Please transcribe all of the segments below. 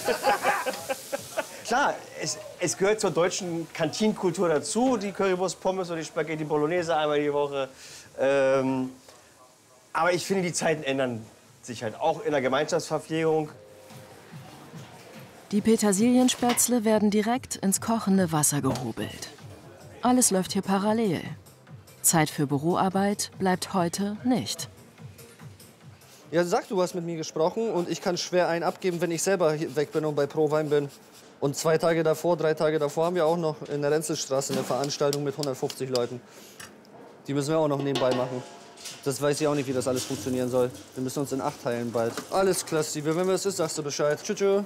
Klar, es gehört zur deutschen Kantinenkultur dazu, die Currywurst Pommes oder die Spaghetti Bolognese einmal die Woche. Aber ich finde, die Zeiten ändern sich halt auch in der Gemeinschaftsverpflegung. Die Petersilienspätzle werden direkt ins kochende Wasser gehobelt. Alles läuft hier parallel. Zeit für Büroarbeit bleibt heute nicht. Ja, sag, du hast mit mir gesprochen und ich kann schwer einen abgeben, wenn ich selber hier weg bin und bei ProWein bin. Und 2 Tage davor, 3 Tage davor haben wir auch noch in der Renzelstraße eine Veranstaltung mit 150 Leuten. Die müssen wir auch noch nebenbei machen. Das weiß ich auch nicht, wie das alles funktionieren soll. Wir müssen uns in 8 teilen bald. Alles klar, Steve. Wenn was ist, sagst du Bescheid. Tschüss. Tschüss.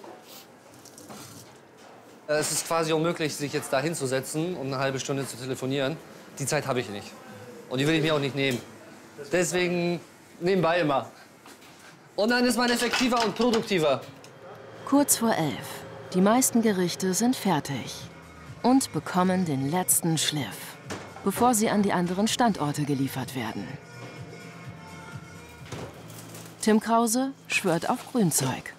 Es ist quasi unmöglich, sich jetzt da hinzusetzen und eine halbe Stunde zu telefonieren. Die Zeit habe ich nicht. Und die will ich mir auch nicht nehmen. Deswegen nebenbei immer. Und dann ist man effektiver und produktiver. Kurz vor 11. Die meisten Gerichte sind fertig und bekommen den letzten Schliff, bevor sie an die anderen Standorte geliefert werden. Tim Krause schwört auf Grünzeug.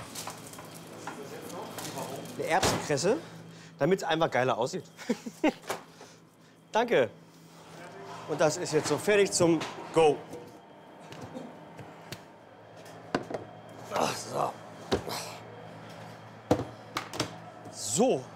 Eine Erbsenkresse, damit es einfach geiler aussieht. Danke. Und das ist jetzt so fertig zum Go. Ach, so. So.